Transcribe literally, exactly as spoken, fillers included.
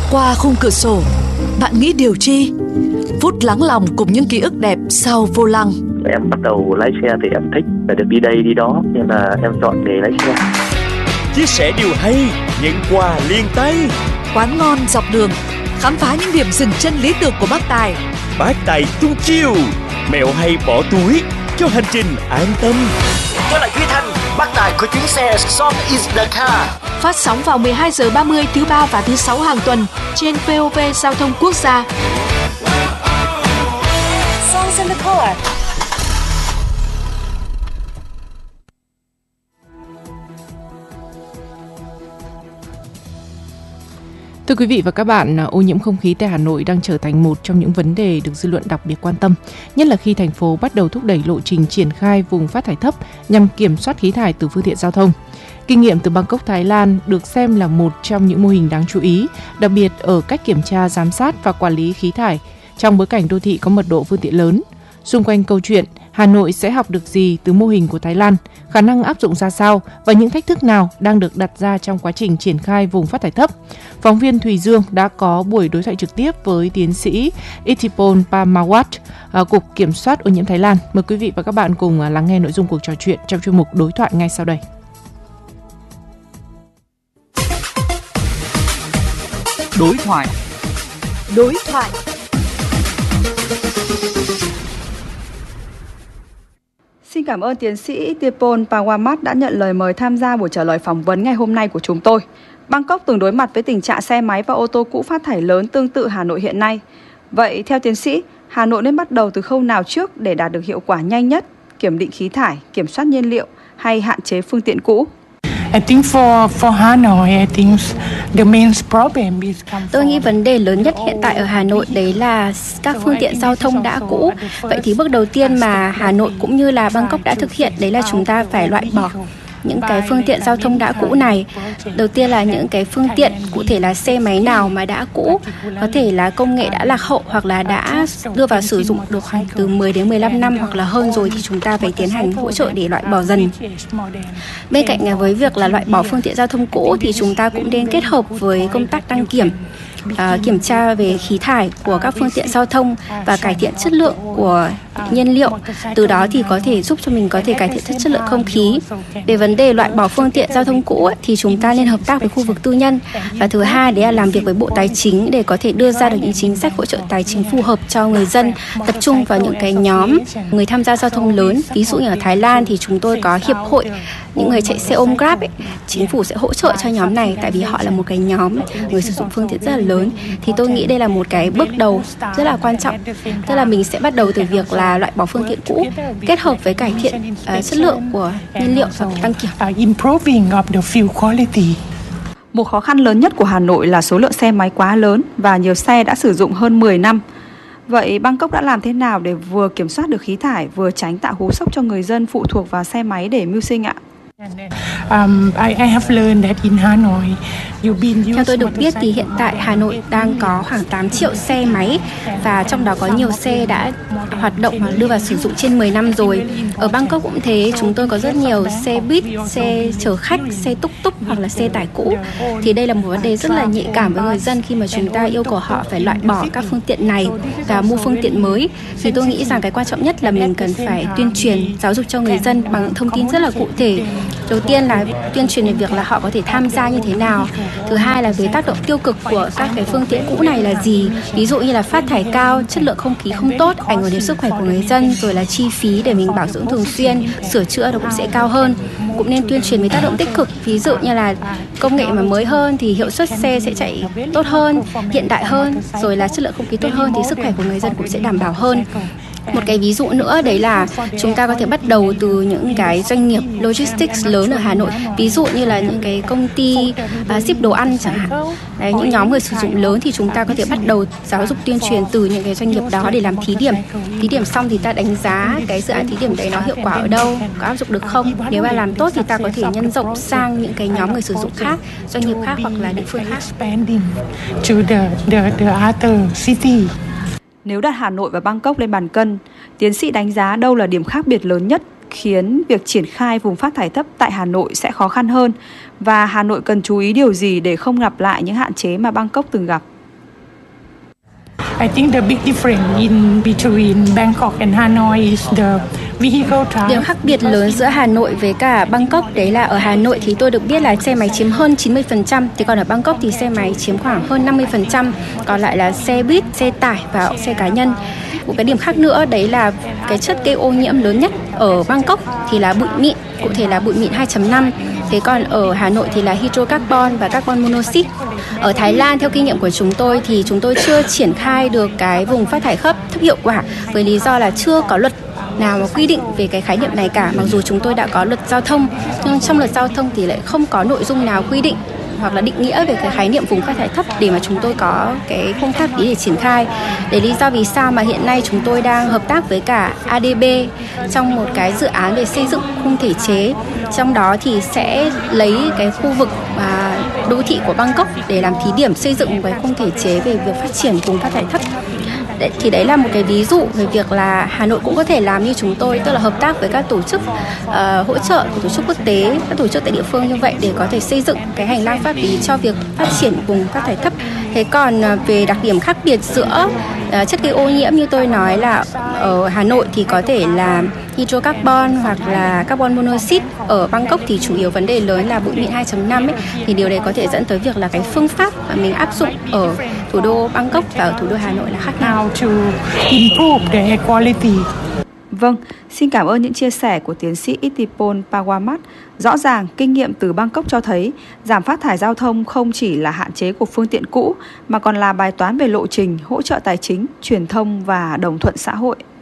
Qua khung cửa sổ, bạn nghĩ điều chi? Phút lắng lòng cùng những ký ức đẹp sau vô lăng. Em bắt đầu lái xe thì em thích phải được đi đây đi đó, nên là em chọn nghề lái xe. Chia sẻ điều hay, nhận quà liền tay. Quán ngon dọc đường, khám phá những điểm dừng chân lý tưởng của bác Tài. Bác Tài tung chiêu, mẹo hay bỏ túi cho hành trình an tâm. Tôi là Duy Thanh, bác Tài của chuyến xe Song is the car. Phát sóng vào mười hai giờ ba mươi thứ ba và thứ sáu hàng tuần trên vê o vê Giao thông Quốc gia. Songs in the car. Thưa quý vị và các bạn, ô nhiễm không khí tại Hà Nội đang trở thành một trong những vấn đề được dư luận đặc biệt quan tâm, nhất là khi thành phố bắt đầu thúc đẩy lộ trình triển khai vùng phát thải thấp nhằm kiểm soát khí thải từ phương tiện giao thông. Kinh nghiệm từ Bangkok, Thái Lan được xem là một trong những mô hình đáng chú ý, đặc biệt ở cách kiểm tra, giám sát và quản lý khí thải trong bối cảnh đô thị có mật độ phương tiện lớn. Xung quanh câu chuyện Hà Nội sẽ học được gì từ mô hình của Thái Lan, khả năng áp dụng ra sao và những thách thức nào đang được đặt ra trong quá trình triển khai vùng phát thải thấp, phóng viên Thùy Dương đã có buổi đối thoại trực tiếp với tiến sĩ Ittipon Pamawat, Cục Kiểm soát ô nhiễm Thái Lan. Mời quý vị và các bạn cùng lắng nghe nội dung cuộc trò chuyện trong chuyên mục đối thoại ngay sau đây. Đối thoại. Đối thoại. Xin cảm ơn tiến sĩ Ittipon Pamawat đã nhận lời mời tham gia buổi trả lời phỏng vấn ngày hôm nay của chúng tôi. Bangkok từng đối mặt với tình trạng xe máy và ô tô cũ phát thải lớn tương tự Hà Nội hiện nay. Vậy theo tiến sĩ, Hà Nội nên bắt đầu từ khâu nào trước để đạt được hiệu quả nhanh nhất, kiểm định khí thải, kiểm soát nhiên liệu hay hạn chế phương tiện cũ? Tôi nghĩ vấn đề lớn nhất hiện tại ở Hà Nội đấy là các phương tiện giao thông đã cũ. Vậy thì bước đầu tiên mà Hà Nội cũng như là Bangkok đã thực hiện đấy là chúng ta phải loại bỏ những cái phương tiện giao thông đã cũ này. Đầu tiên là những cái phương tiện, cụ thể là xe máy nào mà đã cũ, có thể là công nghệ đã lạc hậu hoặc là đã đưa vào sử dụng được từ mười đến mười lăm năm hoặc là hơn rồi thì chúng ta phải tiến hành hỗ trợ để loại bỏ dần. Bên cạnh với việc là loại bỏ phương tiện giao thông cũ thì chúng ta cũng nên kết hợp với công tác đăng kiểm, Uh, kiểm tra về khí thải của các phương tiện giao thông và cải thiện chất lượng của nhiên liệu. Từ đó thì có thể giúp cho mình có thể cải thiện chất lượng không khí. Về vấn đề loại bỏ phương tiện giao thông cũ ấy, thì chúng ta nên hợp tác với khu vực tư nhân. Và thứ hai đấy là làm việc với Bộ Tài chính để có thể đưa ra được những chính sách hỗ trợ tài chính phù hợp cho người dân, tập trung vào những cái nhóm người tham gia giao thông lớn. Ví dụ như ở Thái Lan thì chúng tôi có hiệp hội những người chạy xe ôm Grab ấy, chính phủ sẽ hỗ trợ cho nhóm này tại vì họ là một cái nhóm người sử dụng phương tiện rất là lớn. Thì tôi nghĩ đây là một cái bước đầu rất là quan trọng. Tức là mình sẽ bắt đầu từ việc là loại bỏ phương tiện cũ, kết hợp với cải thiện uh, chất lượng của nhiên liệu và tăng kiểm. Một khó khăn lớn nhất của Hà Nội là số lượng xe máy quá lớn và nhiều xe đã sử dụng hơn mười năm. Vậy Bangkok đã làm thế nào để vừa kiểm soát được khí thải, vừa tránh tạo cú sốc cho người dân phụ thuộc vào xe máy để mưu sinh ạ? Um, I, I have learned that in Hanoi, Theo tôi được biết thì hiện tại Hà Nội đang có khoảng tám triệu xe máy và trong đó có nhiều xe đã hoạt động và đưa vào sử dụng trên mười năm rồi. Ở Bangkok cũng thế, chúng tôi có rất nhiều xe buýt, xe chở khách, xe túc túc hoặc là xe tải cũ. Thì đây là một vấn đề rất là nhạy cảm với người dân khi mà chúng ta yêu cầu họ phải loại bỏ các phương tiện này và mua phương tiện mới. Thì tôi nghĩ rằng cái quan trọng nhất là mình cần phải tuyên truyền, giáo dục cho người dân bằng những thông tin rất là cụ thể. Đầu tiên là tuyên truyền về việc là họ có thể tham gia như thế nào. Thứ hai là về tác động tiêu cực của các cái phương tiện cũ này là gì. Ví dụ như là phát thải cao, chất lượng không khí không tốt, ảnh hưởng đến sức khỏe của người dân, rồi là chi phí để mình bảo dưỡng thường xuyên, sửa chữa nó cũng sẽ cao hơn. Cũng nên tuyên truyền về tác động tích cực, ví dụ như là công nghệ mà mới hơn thì hiệu suất xe sẽ chạy tốt hơn, hiện đại hơn, rồi là chất lượng không khí tốt hơn thì sức khỏe của người dân cũng sẽ đảm bảo hơn. Một cái ví dụ nữa đấy là chúng ta có thể bắt đầu từ những cái doanh nghiệp logistics lớn ở Hà Nội, ví dụ như là những cái công ty uh, ship đồ ăn chẳng hạn. Đấy, những nhóm người sử dụng lớn thì chúng ta có thể bắt đầu giáo dục tuyên truyền từ những cái doanh nghiệp đó để làm thí điểm. Thí điểm xong thì ta đánh giá cái dự án thí điểm đấy nó hiệu quả ở đâu, có áp dụng được không. Nếu mà làm tốt thì ta có thể nhân rộng sang những cái nhóm người sử dụng khác, doanh nghiệp khác hoặc là địa phương khác. Nếu đặt Hà Nội và Bangkok lên bàn cân, tiến sĩ đánh giá đâu là điểm khác biệt lớn nhất khiến việc triển khai vùng phát thải thấp tại Hà Nội sẽ khó khăn hơn, và Hà Nội cần chú ý điều gì để không gặp lại những hạn chế mà Bangkok từng gặp? I think the big difference in between Bangkok and Hanoi is the vehicle type. Điểm khác biệt lớn giữa Hà Nội với cả Bangkok đấy là ở Hà Nội thì tôi được biết là xe máy chiếm hơn chín mươi phần trăm, thì còn ở Bangkok thì xe máy chiếm khoảng hơn năm mươi phần trăm, còn lại là xe buýt, xe tải và xe cá nhân. Một cái điểm khác nữa đấy là cái chất gây ô nhiễm lớn nhất ở Bangkok thì là bụi mịn, cụ thể là bụi mịn hai chấm năm. Thế còn ở Hà Nội thì là hydrocarbon và carbon monoxide. Ở Thái Lan theo kinh nghiệm của chúng tôi thì chúng tôi chưa triển khai được cái vùng phát thải thấp thấp hiệu quả với lý do là chưa có luật nào mà quy định về cái khái niệm này cả. Mặc dù chúng tôi đã có luật giao thông, nhưng trong luật giao thông thì lại không có nội dung nào quy định hoặc là định nghĩa về cái khái niệm vùng phát thải thấp để mà chúng tôi có cái khung pháp lý để triển khai. Để lý do vì sao mà hiện nay chúng tôi đang hợp tác với cả a đê bê trong một cái dự án về xây dựng khung thể chế. Trong đó thì sẽ lấy cái khu vực à, đô thị của Bangkok để làm thí điểm xây dựng một cái khung thể chế về việc phát triển vùng phát thải thấp. Đấy, thì đấy là một cái ví dụ về việc là Hà Nội cũng có thể làm như chúng tôi, tức là hợp tác với các tổ chức uh, hỗ trợ, tổ chức quốc tế, các tổ chức tại địa phương như vậy để có thể xây dựng cái hành lang pháp lý cho việc phát triển vùng phát thải thấp. Thế còn uh, về đặc điểm khác biệt giữa uh, chất gây ô nhiễm như tôi nói là ở Hà Nội thì có thể là hydrocarbon hoặc là carbon monoxide, ở Bangkok thì chủ yếu vấn đề lớn là bụi mịn hai chấm năm ấy, thì điều đấy có thể dẫn tới việc là cái phương pháp mà mình áp dụng ở thủ đô Bangkok và ở thủ đô Hà Nội là khác nhau. To improve the air quality. Vâng, xin cảm ơn những chia sẻ của tiến sĩ Ittipon Pawamat. Rõ ràng, kinh nghiệm từ Bangkok cho thấy giảm phát thải giao thông không chỉ là hạn chế của phương tiện cũ mà còn là bài toán về lộ trình, hỗ trợ tài chính, truyền thông và đồng thuận xã hội.